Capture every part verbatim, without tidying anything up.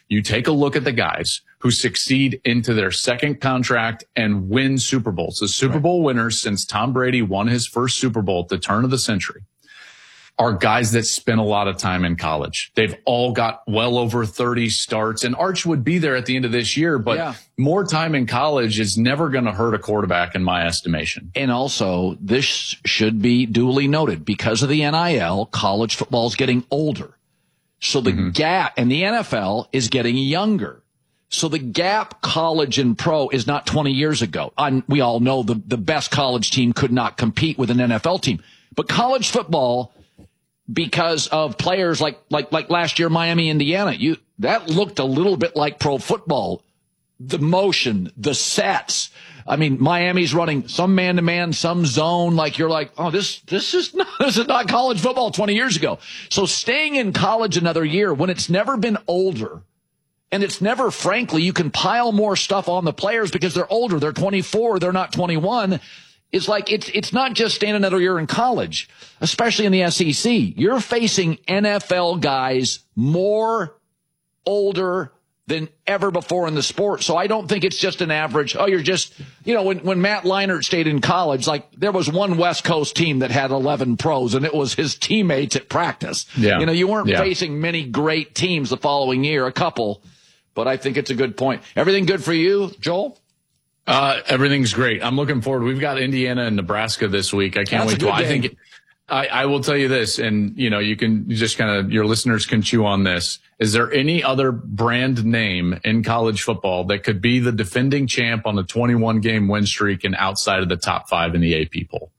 you take a look at the guys who succeed into their second contract and win Super Bowls. The Super Bowl winners since Tom Brady won his first Super Bowl at the turn of the century are guys that spent a lot of time in college. They've all got well over thirty starts, and Arch would be there at the end of this year, but yeah. more time in college is never going to hurt a quarterback in my estimation. And also, this should be duly noted, because of the N I L, college football is getting older. So the mm-hmm. gap, and the N F L is getting younger. So the gap college and pro is not twenty years ago. I'm, we all know the, the best college team could not compete with an N F L team. But college football, because of players like, like, like last year, Miami, Indiana, you, that looked a little bit like pro football. The motion, the sets. I mean, Miami's running some man to man, some zone. Like you're like, oh, this, this is not, this is not college football twenty years ago. So staying in college another year when it's never been older, and it's never, frankly, you can pile more stuff on the players because they're older. They're twenty-four. They're not twenty-one. It's like, it's, it's not just staying another year in college, especially in the S E C. You're facing N F L guys more older than ever before in the sport. So I don't think it's just an average, oh, you're just, you know, when, when Matt Leinart stayed in college, like there was one West Coast team that had eleven pros, and it was his teammates at practice. Yeah. You know, you weren't yeah. facing many great teams the following year, a couple, but I think it's a good point. Everything good for you, Joel? Uh, everything's great. I'm looking forward. We've got Indiana and Nebraska this week. I can't That's wait to, I think, I, I will tell you this, and you know, you can just kind of, your listeners can chew on this. Is there any other brand name in college football that could be the defending champ on a twenty-one game win streak and outside of the top five in the A P poll?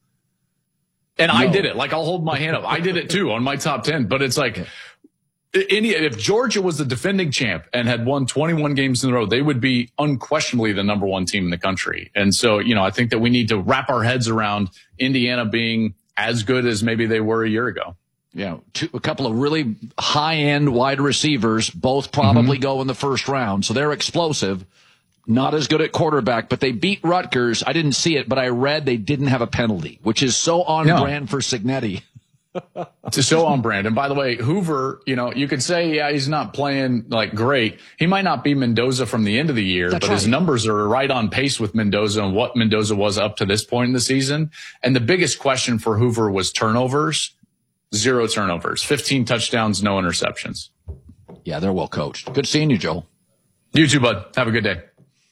And no. I did it. Like, I'll hold my hand up. I did it too on my top ten, but it's like, Any, if Georgia was the defending champ and had won twenty-one games in a row, they would be unquestionably the number one team in the country. And so, you know, I think that we need to wrap our heads around Indiana being as good as maybe they were a year ago. Yeah, two, a couple of really high-end wide receivers, both probably mm-hmm. go in the first round, so they're explosive. Not as good at quarterback, but they beat Rutgers. I didn't see it, but I read they didn't have a penalty, which is so on no. brand for Cignetti. It's so on brand. And by the way, Hoover, you know, you could say, yeah, he's not playing like great. He might not be Mendoza from the end of the year, That's but right. his numbers are right on pace with Mendoza and what Mendoza was up to this point in the season. And the biggest question for Hoover was turnovers, zero turnovers, fifteen touchdowns, no interceptions. Yeah, they're well coached. Good seeing you, Joel. You too, bud. Have a good day.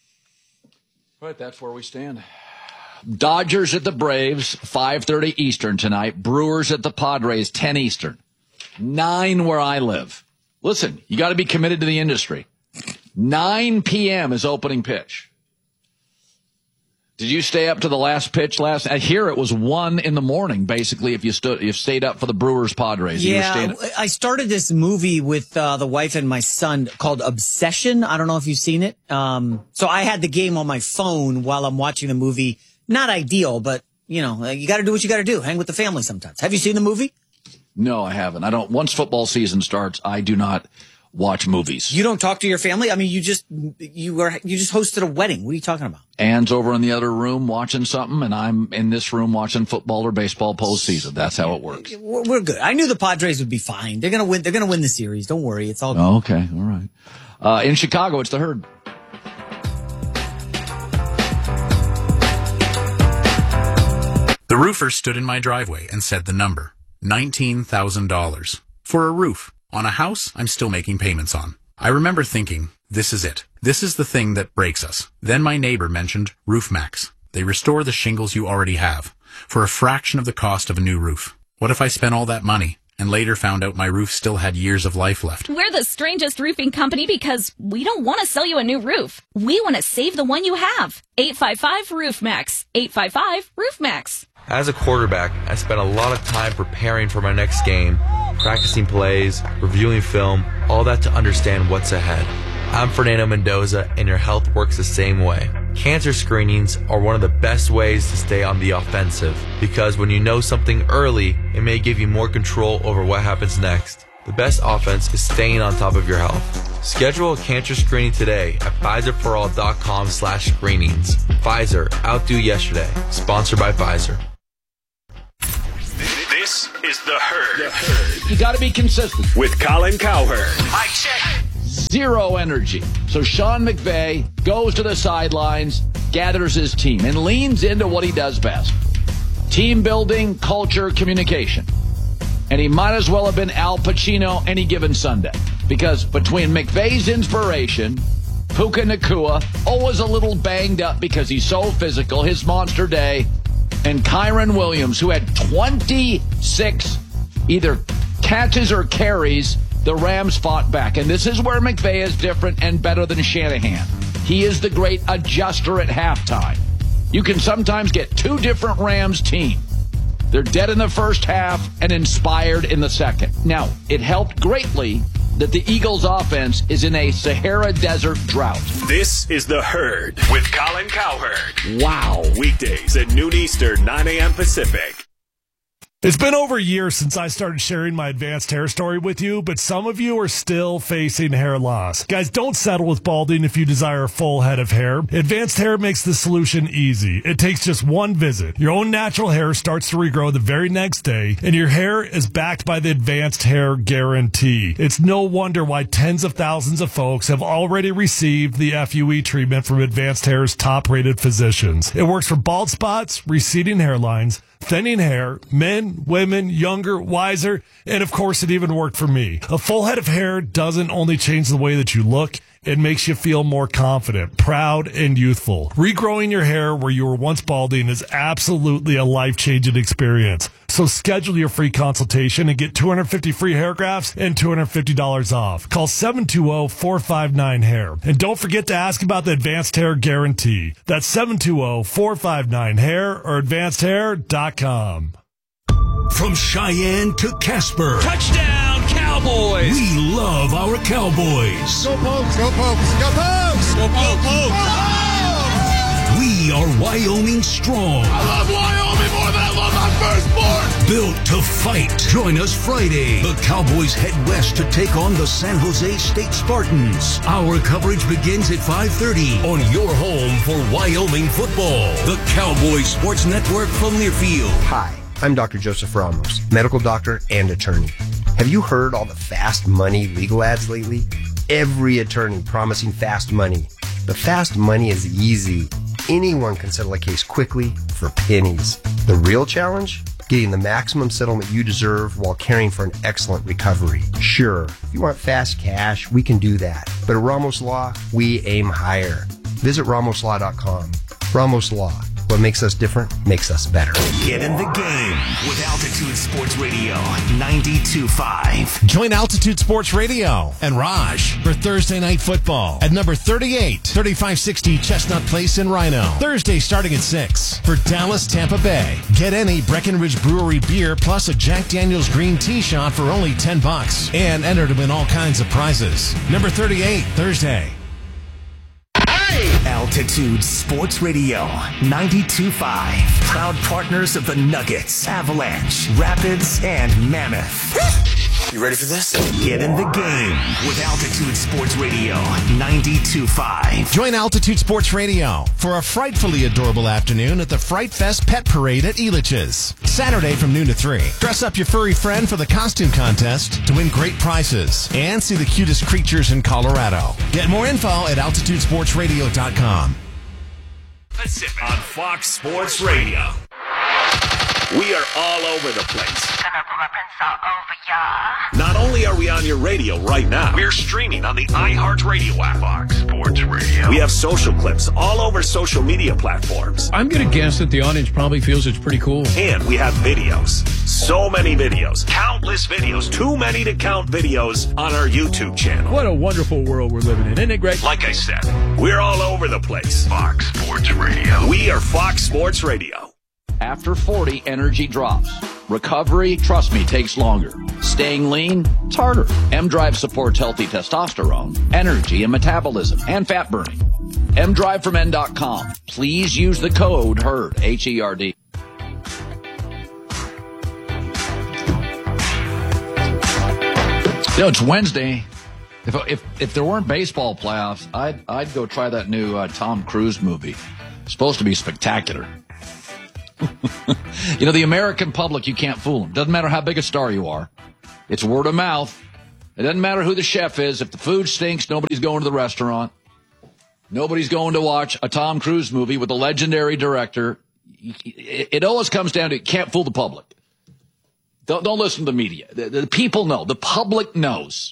All right, that's where we stand. Dodgers at the Braves, five thirty Eastern tonight. Brewers at the Padres, ten Eastern. nine where I live. Listen, you got to be committed to the industry. nine p.m. is opening pitch. Did you stay up to the last pitch last? I hear it was one in the morning, basically, if you stood, you stayed up for the Brewers Padres. Yeah, I started this movie with uh, the wife and my son called Obsession. I don't know if you've seen it. Um, so I had the game on my phone while I'm watching the movie. Not ideal, but, you know, you got to do what you got to do. Hang with the family sometimes. Have you seen the movie? No, I haven't. I don't. Once football season starts, I do not watch movies. You don't talk to your family? I mean, you just you were you just hosted a wedding. What are you talking about? Anne's over in the other room watching something, and I'm in this room watching football or baseball postseason. That's how it works. We're good. I knew the Padres would be fine. They're gonna win. They're gonna win the series. Don't worry. It's all good. Oh, okay. All right. Uh, in Chicago, it's the Herd. The roofer stood in my driveway and said the number, nineteen thousand dollars. For a roof on a house I'm still making payments on. I remember thinking, this is it. This is the thing that breaks us. Then my neighbor mentioned RoofMax. They restore the shingles you already have for a fraction of the cost of a new roof. What if I spent all that money and later found out my roof still had years of life left? We're the strangest roofing company because we don't want to sell you a new roof. We want to save the one you have. eight five five RoofMax. eight five five RoofMax. As a quarterback, I spent a lot of time preparing for my next game, practicing plays, reviewing film, all that to understand what's ahead. I'm Fernando Mendoza, and your health works the same way. Cancer screenings are one of the best ways to stay on the offensive, because when you know something early, it may give you more control over what happens next. The best offense is staying on top of your health. Schedule a cancer screening today at Pfizer For All dot com slash screenings. Pfizer, outdo yesterday. Sponsored by Pfizer. This is The Herd. The Herd. You got to be consistent. With Colin Cowherd. Mic check. zero energy. So Sean McVay goes to the sidelines, gathers his team, and leans into what he does best. Team building, culture, communication. And he might as well have been Al Pacino any given Sunday. Because between McVay's inspiration, Puka Nacua, always a little banged up because he's so physical, his monster day, and Kyron Williams, who had twenty-six either catches or carries, the Rams fought back. And this is where McVay is different and better than Shanahan. He is the great adjuster at halftime. You can sometimes get two different Rams teams. They're dead in the first half and inspired in the second. Now, it helped greatly that the Eagles' offense is in a Sahara Desert drought. This is The Herd with Colin Cowherd. Wow. Weekdays at noon Eastern, nine a.m. Pacific. It's been over a year since I started sharing my advanced hair story with you, but some of you are still facing hair loss. Guys, don't settle with balding if you desire a full head of hair. Advanced Hair makes the solution easy. It takes just one visit. Your own natural hair starts to regrow the very next day, and your hair is backed by the Advanced Hair Guarantee. It's no wonder why tens of thousands of folks have already received the F U E treatment from Advanced Hair's top-rated physicians. It works for bald spots, receding hairlines, thinning hair, men, women, younger, wiser, and of course it even worked for me. A full head of hair doesn't only change the way that you look, it makes you feel more confident, proud, and youthful. Regrowing your hair where you were once balding is absolutely a life-changing experience. So schedule your free consultation and get two hundred fifty free hair grafts and two hundred fifty dollars off. Call seven two zero, four five nine, hair. And don't forget to ask about the Advanced Hair Guarantee. That's seven two zero, four five nine, hair or advanced hair dot com. From Cheyenne to Casper. Touchdown, Cowboys! We love our Cowboys. Go Pokes! Go Pokes! Go Pokes! Go Pokes! Go Pokes! We are Wyoming strong. I love Wyoming more than I love my firstborn! Built to fight. Join us Friday. The Cowboys head west to take on the San Jose State Spartans. Our coverage begins at five thirty on your home for Wyoming football. The Cowboys Sports Network from Learfield. Hi. I'm Doctor Joseph Ramos, medical doctor and attorney. Have you heard all the fast money legal ads lately? Every attorney promising fast money. But fast money is easy. Anyone can settle a case quickly for pennies. The real challenge? Getting the maximum settlement you deserve while caring for an excellent recovery. Sure, if you want fast cash, we can do that. But at Ramos Law, we aim higher. Visit ramos law dot com. Ramos Law. What makes us different makes us better. Get in the game with Altitude Sports Radio ninety-two point five. Join Altitude Sports Radio and Raj for Thursday Night Football at number thirty-eight, thirty-five sixty Chestnut Place in Rhino. Thursday starting at six for Dallas, Tampa Bay. Get any Breckenridge Brewery beer plus a Jack Daniel's green tea shot for only ten bucks and enter to win all kinds of prizes. Number thirty-eight, Thursday. Altitude Sports Radio ninety-two point five. Proud partners of the Nuggets, Avalanche, Rapids, and Mammoth. You ready for this? Get in the game with Altitude Sports Radio ninety-two point five. Join Altitude Sports Radio for a frightfully adorable afternoon at the Fright Fest Pet Parade at Elitch's. Saturday from noon to three. Dress up your furry friend for the costume contest to win great prizes and see the cutest creatures in Colorado. Get more info at altitude sports radio dot com. Pacific on Fox Sports Radio. We are all over the place. Not only are we on your radio right now, we're streaming on the iHeartRadio app. Fox Sports Radio. We have social clips all over social media platforms. I'm going to guess that the audience probably feels it's pretty cool. And we have videos. So many videos. Countless videos. Too many to count videos on our YouTube channel. What a wonderful world we're living in. Isn't it great? Like I said, we're all over the place. Fox Sports Radio. We are Fox Sports Radio. After forty, energy drops. Recovery, trust me, takes longer. Staying lean, it's harder. M-Drive supports healthy testosterone, energy, and metabolism, and fat burning. M drive from N dot com. Please use the code HERD, H E R D. You know, it's Wednesday. If if if there weren't baseball playoffs, I'd I'd go try that new uh, Tom Cruise movie. It's supposed to be spectacular. You know, the American public, you can't fool them. Doesn't matter how big a star you are. It's word of mouth. It doesn't matter who the chef is. If the food stinks, nobody's going to the restaurant. Nobody's going to watch a Tom Cruise movie with a legendary director. It always comes down to you can't fool the public. Don't, don't listen to the media. The, the people know. The public knows.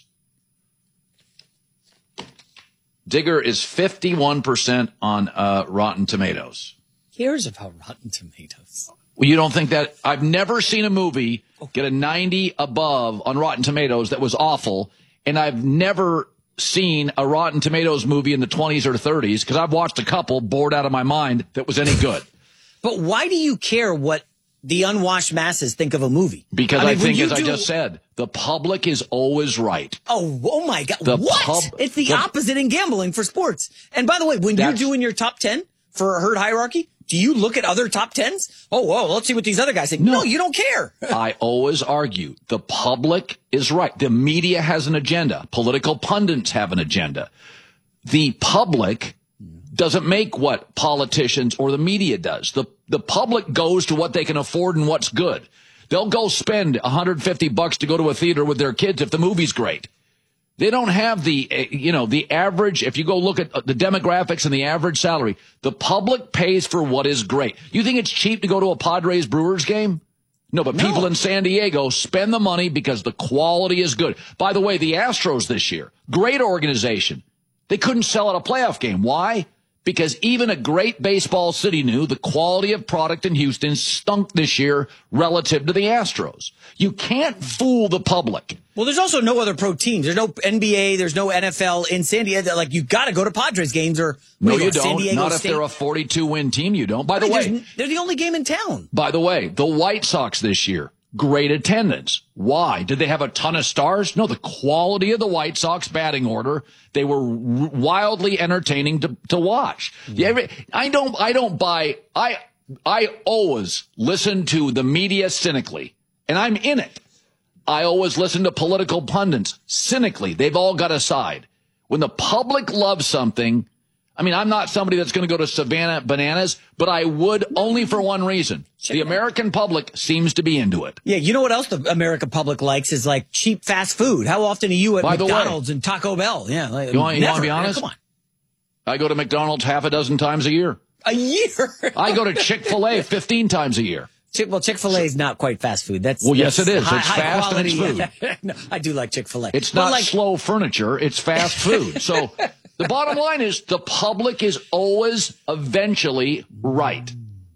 Digger is fifty-one percent on uh, Rotten Tomatoes. Cares about Rotten Tomatoes. Well, you don't think that? I've never seen a movie get a ninety above on Rotten Tomatoes that was awful, and I've never seen a Rotten Tomatoes movie in the twenties or thirties, because I've watched a couple, bored out of my mind, that was any good. But why do you care what the unwashed masses think of a movie? Because I, I mean, think, as do... I just said, the public is always right. Oh, oh my God. The what? pub... It's the, the opposite in gambling for sports. And by the way, when That's... you're doing your top ten for a herd hierarchy, do you look at other top tens? Oh, whoa, let's see what these other guys think. No, no you don't care. I always argue the public is right. The media has an agenda. Political pundits have an agenda. The public doesn't make what politicians or the media does. The the public goes to what they can afford and what's good. They'll go spend one hundred fifty bucks to go to a theater with their kids if the movie's great. They don't have the, you know, the average. If you go look at the demographics and the average salary, the public pays for what is great. You think it's cheap to go to a Padres Brewers game? No, but no. People in San Diego spend the money because the quality is good. By the way, the Astros this year, great organization. They couldn't sell out a playoff game. Why? Because even a great baseball city knew the quality of product in Houston stunk this year relative to the Astros. You can't fool the public. Well, there's also no other pro teams. There's no N B A. There's no N F L in San Diego. Like, you got to go to Padres games or no, you, you don't. San Diego Not State. If they're a forty-two win team. You don't. By the Wait, way, they're the only game in town. By the way, the White Sox this year, great attendance. Why? Did they have a ton of stars? No, the quality of the White Sox batting order. They were r- wildly entertaining to, to watch. Mm. Yeah, I don't, I don't buy, I, I always listen to the media cynically, and I'm in it. I always listen to political pundits cynically. They've all got a side. When the public loves something, I mean, I'm not somebody that's going to go to Savannah Bananas, but I would only for one reason. The American public seems to be into it. Yeah, you know what else the American public likes is like cheap fast food. How often are you at By McDonald's way, and Taco Bell? Yeah, like, you want, you want to be never. honest? Yeah, come on. I go to McDonald's half a dozen times a year. A year? I go to Chick-fil-A fifteen times a year. Chick, well, Chick-fil-A is not quite fast food. That's well, that's yes, it is. High, it's high fast quality. and it's food. no, I do like Chick-fil-A. It's but not like, slow furniture. It's fast food. So the bottom line is the public is always eventually right.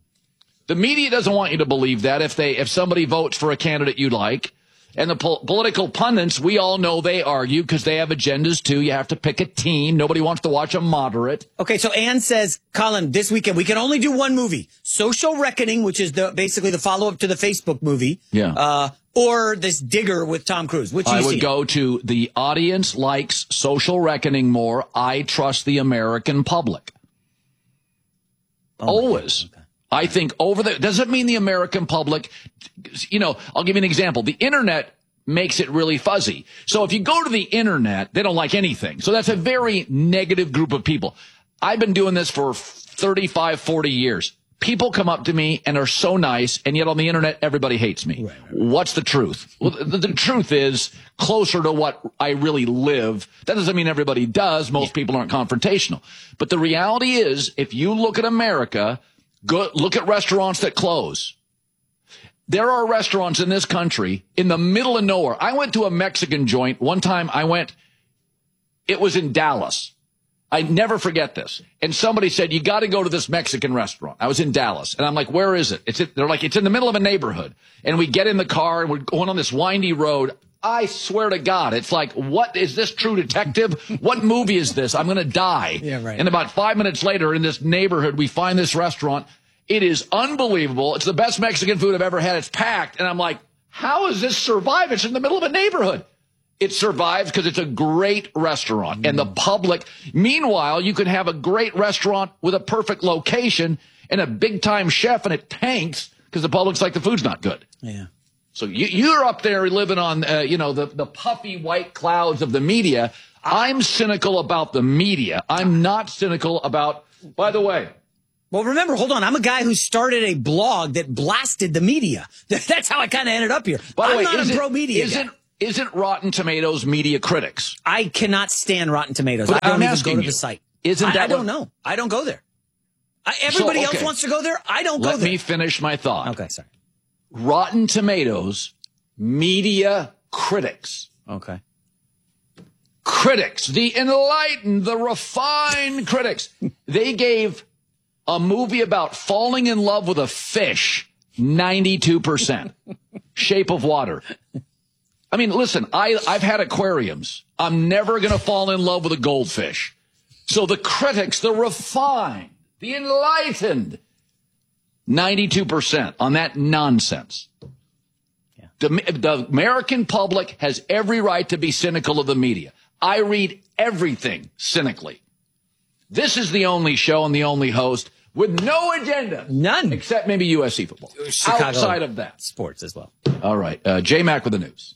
The media doesn't want you to believe that if they if somebody votes for a candidate you like. And the po- political pundits, we all know they argue because they have agendas too. You have to pick a team. Nobody wants to watch a moderate. Okay, so Ann says, Colin, this weekend we can only do one movie. Social Reckoning, which is the basically the follow-up to the Facebook movie. Yeah. Uh, or this Digger with Tom Cruise. Which I you would see? go to the audience likes Social Reckoning more. I trust the American public. Oh, Always. Okay. I think over the, doesn't mean the American public, you know, I'll give you an example. The internet makes it really fuzzy. So if you go to the internet, they don't like anything. So that's a very negative group of people. I've been doing this for thirty-five, forty years. People come up to me and are so nice, and yet on the internet, everybody hates me. Right, right. What's the truth? Well, the, the truth is closer to what I really live. That doesn't mean everybody does. Most yeah. people aren't confrontational. But the reality is, if you look at America, go look at restaurants that close. There are restaurants in this country in the middle of nowhere. I went to a Mexican joint. One time I went, it was in Dallas. I never forget this. And somebody said, you got to go to this Mexican restaurant. I was in Dallas. And I'm like, where is it? It's, they're like, it's in the middle of a neighborhood. And we get in the car and we're going on this windy road. I swear to God, it's like, what is this, True Detective? What movie is this? I'm going to die. Yeah, right. And about five minutes later in this neighborhood, we find this restaurant. It is unbelievable. It's the best Mexican food I've ever had. It's packed. And I'm like, how does this survive? It's in the middle of a neighborhood. It survives because it's a great restaurant. Mm. And the public, meanwhile, you can have a great restaurant with a perfect location and a big-time chef, and it tanks because the public's like, the food's not good. Yeah. So you, you're up there living on, uh, you know, the, the puffy white clouds of the media. I'm cynical about the media. I'm not cynical about, by the way. Well, remember, hold on. I'm a guy who started a blog that blasted the media. That's how I kind of ended up here. By the I'm way, not is a it, pro-media is guy. it, isn't Rotten Tomatoes media critics? I cannot stand Rotten Tomatoes. But I don't I'm even go to you, the site. Isn't I, that I don't what, know. I don't go there. I, everybody so, okay. else wants to go there. I don't Let go there. Let me finish my thought. Okay, sorry. Rotten Tomatoes media critics. Okay. Critics, the enlightened, the refined critics. They gave a movie about falling in love with a fish ninety-two percent. Shape of Water. I mean, listen, I, I've had aquariums. I'm never going to fall in love with a goldfish. So the critics, the refined, the enlightened, ninety-two percent on that nonsense. Yeah. The, the American public has every right to be cynical of the media. I read everything cynically. This is the only show and the only host with no agenda. None. Except maybe U S C football. Chicago outside of that. Sports as well. All right. Uh, J-Mac with the news.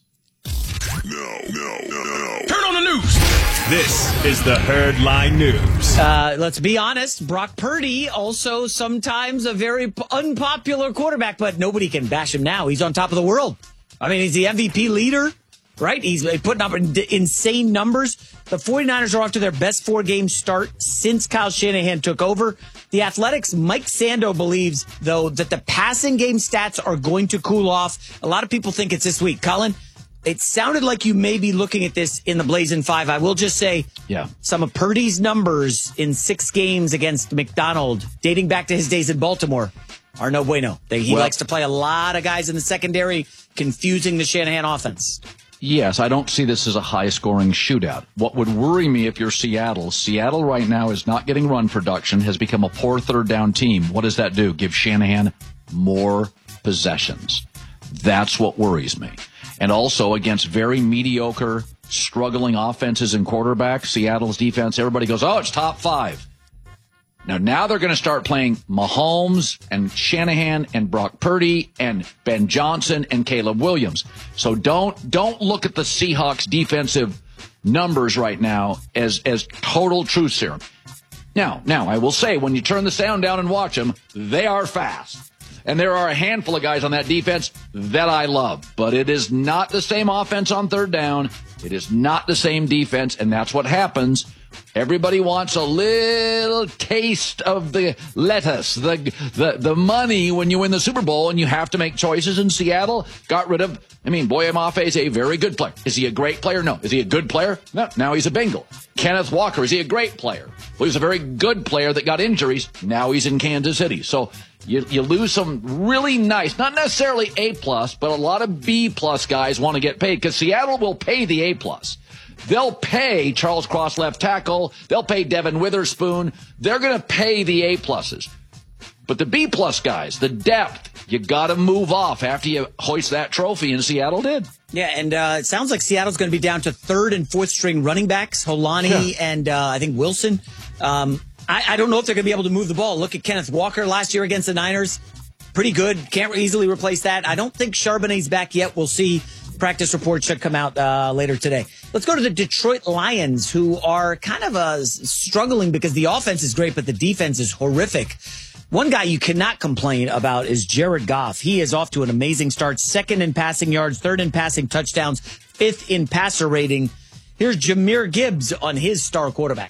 No, no, no, no. Turn on the news. This is the Herd Line News. Uh, let's be honest. Brock Purdy, also sometimes a very p- unpopular quarterback, but nobody can bash him now. He's on top of the world. I mean, he's the M V P leader, right? He's putting up insane numbers. The 49ers are off to their best four-game start since Kyle Shanahan took over. The Athletics' Mike Sando believes, though, that the passing game stats are going to cool off. A lot of people think it's this week. Colin, it sounded like you may be looking at this in the Blazing Five. I will just say, yeah, some of Purdy's numbers in six games against McDonald, dating back to his days in Baltimore, are no bueno. They, he well, likes to play a lot of guys in the secondary, confusing the Shanahan offense. Yes, I don't see this as a high-scoring shootout. What would worry me if you're Seattle, Seattle right now is not getting run production, has become a poor third-down team. What does that do? Give Shanahan more possessions. That's what worries me. And also against very mediocre, struggling offenses and quarterbacks, Seattle's defense, everybody goes, oh, it's top five. Now, now they're going to start playing Mahomes and Shanahan and Brock Purdy and Ben Johnson and Caleb Williams. So don't don't look at the Seahawks defensive numbers right now as as total truth serum. Now, now I will say, when you turn the sound down and watch them, they are fast. And there are a handful of guys on that defense that I love. But it is not the same offense on third down. It is not the same defense, and that's what happens. Everybody wants a little taste of the lettuce, the, the the money when you win the Super Bowl, and you have to make choices. In Seattle, got rid of, I mean, Boye Mafe is a very good player. Is he a great player? No. Is he a good player? No. Now he's a Bengal. Kenneth Walker, is he a great player? Well, he's a very good player that got injuries. Now he's in Kansas City. So you, you lose some really nice, not necessarily A-plus, but a lot of B-plus guys want to get paid because Seattle will pay the A-plus. They'll pay Charles Cross left tackle. They'll pay Devin Witherspoon. They're going to pay the A-pluses. But the B-plus guys, the depth, you got to move off after you hoist that trophy, and Seattle did. Yeah, and uh, it sounds like Seattle's going to be down to third and fourth string running backs, Holani yeah. and uh, I think Wilson. Um, I, I don't know if they're going to be able to move the ball. Look at Kenneth Walker last year against the Niners. Pretty good. Can't easily replace that. I don't think Charbonnet's back yet. We'll see. Practice report should come out uh, later today. Let's go to the Detroit Lions, who are kind of uh, struggling because the offense is great, but the defense is horrific. One guy you cannot complain about is Jared Goff. He is off to an amazing start. Second in passing yards, third in passing touchdowns, fifth in passer rating. Here's Jahmyr Gibbs on his star quarterback.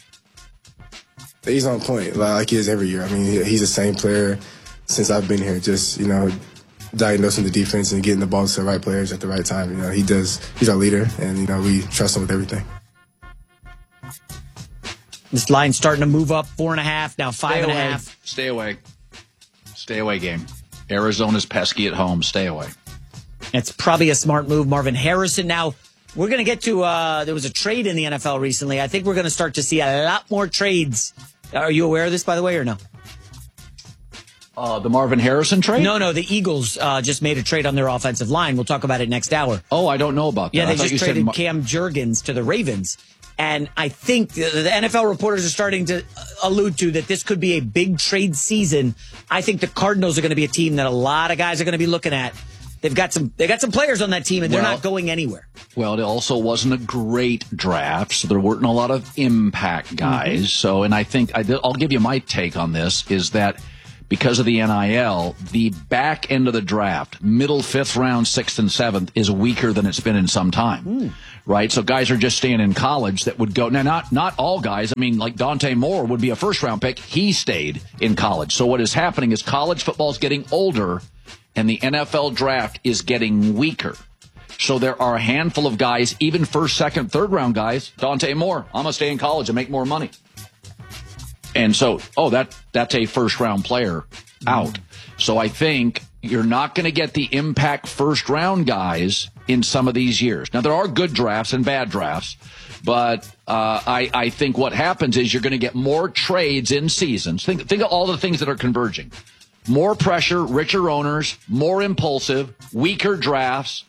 He's on point, like he is every year. I mean, he's the same player since I've been here. Just, you know, diagnosing the defense and getting the ball to the right players at the right time. You know, he does. He's our leader, and you know we trust him with everything. This line's starting to move up, four and a half now, five Stay and away. a half. Stay away. Stay away, game. Arizona's pesky at home. Stay away. It's probably a smart move, Marvin Harrison. Now we're going to get to. Uh, there was a trade in the N F L recently. I think we're going to start to see a lot more trades. Are you aware of this, by the way, or no? Uh, the Marvin Harrison trade? No, no. The Eagles uh, just made a trade on their offensive line. We'll talk about it next hour. Oh, I don't know about that. Yeah, they I just traded Mar- Cam Jurgens to the Ravens. And I think the, the N F L reporters are starting to allude to that this could be a big trade season. I think the Cardinals are going to be a team that a lot of guys are going to be looking at. They've got some they got some players on that team, and they're well, not going anywhere. Well, it also wasn't a great draft, so there weren't a lot of impact guys. Mm-hmm. So, and I think I, I'll give you my take on this, is that because of the N I L, the back end of the draft, middle fifth round, sixth and seventh, is weaker than it's been in some time. Mm. Right? So guys are just staying in college that would go. Now, not, not all guys. I mean, like Dante Moore would be a first round pick. He stayed in college. So what is happening is college football is getting older and the N F L draft is getting weaker. So there are a handful of guys, even first, second, third round guys. Dante Moore, I'm going to stay in college and make more money. And so, oh, that that's a first round player out. So I think you're not going to get the impact first round guys in some of these years. Now, there are good drafts and bad drafts, but uh, I, I think what happens is you're going to get more trades in seasons. Think, think of all the things that are converging. More pressure, richer owners, more impulsive, weaker drafts,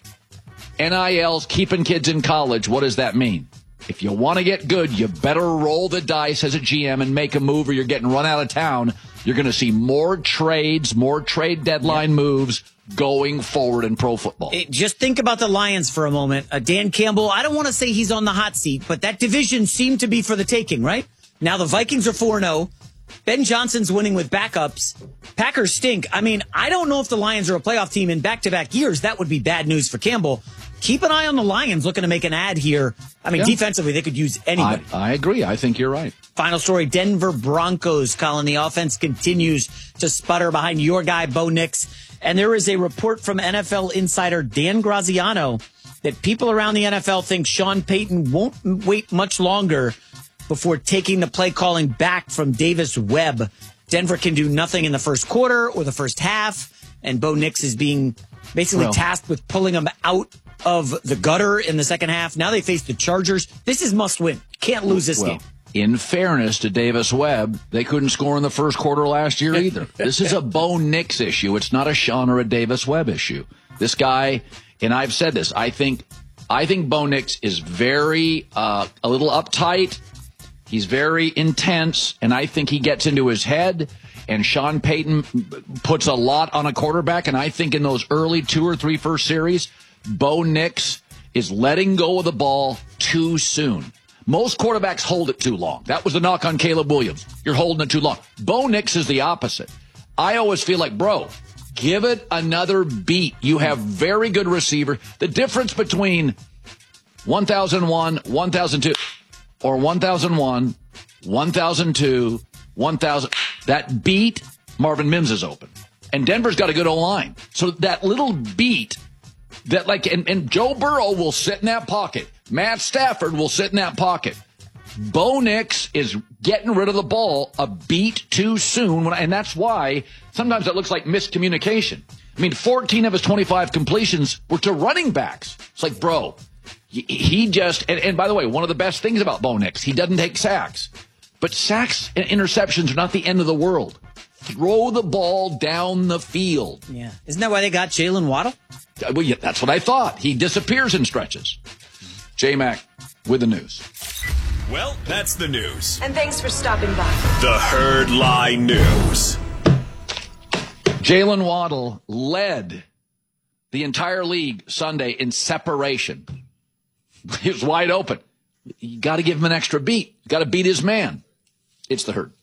N I Ls keeping kids in college. What does that mean? If you want to get good, you better roll the dice as a G M and make a move or you're getting run out of town. You're going to see more trades, more trade deadline yeah. moves going forward in pro football. It, just think about the Lions for a moment. Uh, Dan Campbell, I don't want to say he's on the hot seat, but that division seemed to be for the taking, right? Now the Vikings are four and oh. Ben Johnson's winning with backups. Packers stink. I mean, I don't know if the Lions are a playoff team in back-to-back years. That would be bad news for Campbell. Keep an eye on the Lions looking to make an ad here. I mean, yeah. defensively, they could use anybody. I, I agree. I think you're right. Final story, Denver Broncos, Colin. The offense continues to sputter behind your guy, Bo Nix. And there is a report from N F L insider Dan Graziano that people around the N F L think Sean Payton won't wait much longer before taking the play calling back from Davis Webb. Denver can do nothing in the first quarter or the first half, and Bo Nix is being basically well, tasked with pulling them out of the gutter in the second half. Now they face the Chargers. This is must win. Can't lose this well, game. In fairness to Davis Webb, they couldn't score in the first quarter last year either. This is a Bo Nix issue. It's not a Sean or a Davis Webb issue. This guy, and I've said this, I think I think Bo Nix is very, uh, a little uptight. He's very intense, and I think he gets into his head, and Sean Payton puts a lot on a quarterback, and I think in those early two or three first series, Bo Nix is letting go of the ball too soon. Most quarterbacks hold it too long. That was the knock on Caleb Williams. You're holding it too long. Bo Nix is the opposite. I always feel like, bro, give it another beat. You have very good receiver. The difference between one thousand one, one thousand two, or one thousand one, one thousand two, one thousand, that beat, Marvin Mims is open. And Denver's got a good O-line. So that little beat, that like, and, and Joe Burrow will sit in that pocket. Matt Stafford will sit in that pocket. Bo Nix is getting rid of the ball a beat too soon, when, and that's why sometimes it looks like miscommunication. I mean, fourteen of his twenty-five completions were to running backs. It's like, bro, he just, and, and by the way, one of the best things about Bo Nix, he doesn't take sacks. But sacks and interceptions are not the end of the world. Throw the ball down the field. Yeah. Isn't that why they got Jalen Waddle? Well, yeah, that's what I thought. He disappears in stretches. J-Mac with the news. Well, that's the news. And thanks for stopping by. The Herd Lie News. Jalen Waddle led the entire league Sunday in separation. He was wide open. You got to give him an extra beat. You got to beat his man. It's the Herd.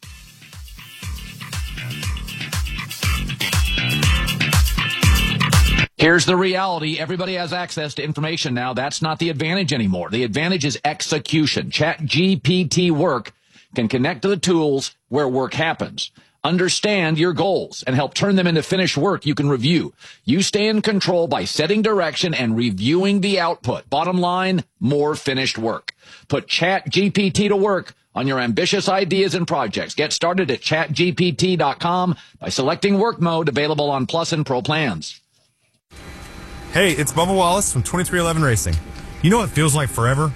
Here's the reality. Everybody has access to information now. That's not the advantage anymore. The advantage is execution. ChatGPT Work can connect to the tools where work happens. Understand your goals and help turn them into finished work you can review. You stay in control by setting direction and reviewing the output. Bottom line, more finished work. Put ChatGPT to work on your ambitious ideas and projects. Get started at chat G P T dot com by selecting work mode, available on Plus and Pro plans. Hey, it's Bubba Wallace from twenty-three eleven Racing. You know what feels like forever?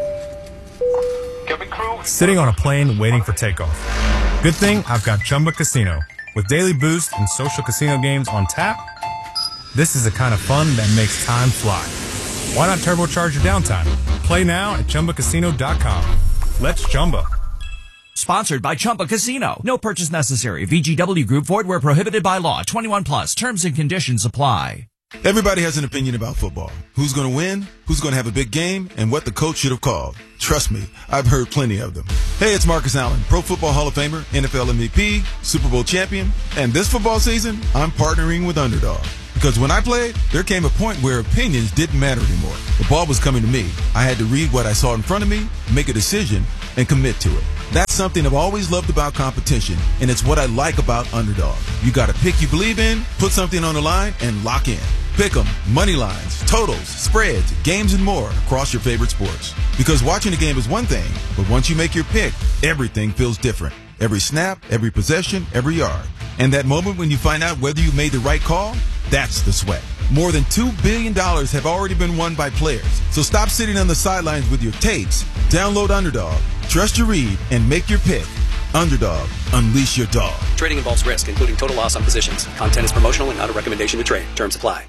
Sitting on a plane waiting for takeoff. Good thing I've got Chumba Casino. With daily boost and social casino games on tap, this is the kind of fun that makes time fly. Why not turbocharge your downtime? Play now at Chumba Casino dot com. Let's Chumba. Sponsored by Chumba Casino. No purchase necessary. V G W Group. Void where prohibited by law. twenty-one plus. Terms and conditions apply. Everybody has an opinion about football. Who's going to win, who's going to have a big game, and what the coach should have called. Trust me, I've heard plenty of them. Hey, it's Marcus Allen, Pro Football Hall of Famer, N F L M V P, Super Bowl champion, and this football season, I'm partnering with Underdog. Because when I played, there came a point where opinions didn't matter anymore. The ball was coming to me. I had to read what I saw in front of me, make a decision, and commit to it. That's something I've always loved about competition, and it's what I like about Underdog. You got a pick you believe in, put something on the line, and lock in. Pick 'em, money lines, totals, spreads, games, and more across your favorite sports. Because watching a game is one thing, but once you make your pick, everything feels different. Every snap, every possession, every yard. And that moment when you find out whether you made the right call, that's the sweat. More than two billion dollars have already been won by players. So stop sitting on the sidelines with your tapes. Download Underdog, trust your read, and make your pick. Underdog, unleash your dog. Trading involves risk, including total loss on positions. Content is promotional and not a recommendation to trade. Terms apply.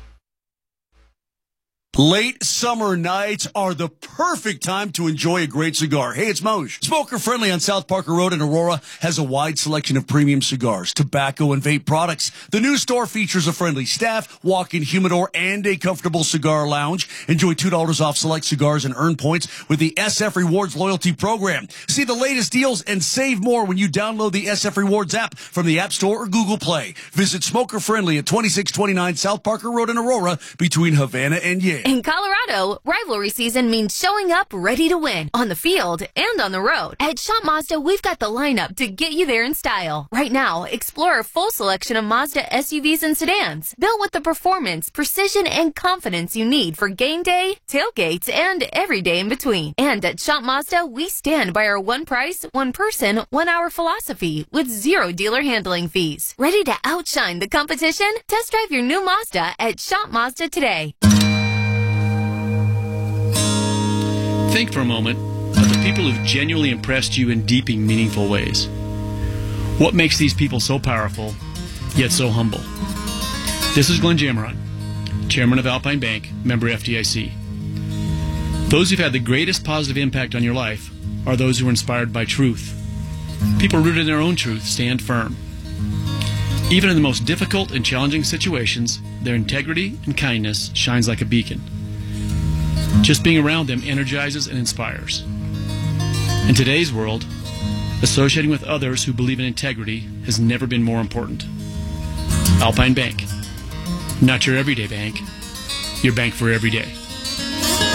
Late summer nights are the perfect time to enjoy a great cigar. Hey, it's Moj. Smoker Friendly on South Parker Road in Aurora has a wide selection of premium cigars, tobacco, and vape products. The new store features a friendly staff, walk-in humidor, and a comfortable cigar lounge. Enjoy two dollars off select cigars and earn points with the S F Rewards loyalty program. See the latest deals and save more when you download the S F Rewards app from the App Store or Google Play. Visit Smoker Friendly at twenty-six twenty-nine South Parker Road in Aurora between Havana and Yale. In Colorado, rivalry season means showing up ready to win on the field and on the road. At Shop Mazda, we've got the lineup to get you there in style. Right now, explore a full selection of Mazda S U Vs and sedans, built with the performance, precision, and confidence you need for game day, tailgates, and every day in between. And at Shop Mazda, we stand by our one price, one person, one hour philosophy with zero dealer handling fees. Ready to outshine the competition? Test drive your new Mazda at Shop Mazda today. Think for a moment of the people who've genuinely impressed you in deep and meaningful ways. What makes these people so powerful, yet so humble? This is Glenn Jameron, Chairman of Alpine Bank, member F D I C. Those who've had the greatest positive impact on your life are those who are inspired by truth. People rooted in their own truth stand firm. Even in the most difficult and challenging situations, their integrity and kindness shines like a beacon. Just being around them energizes and inspires. In today's world, associating with others who believe in integrity has never been more important. Alpine Bank. Not your everyday bank, your bank for every day.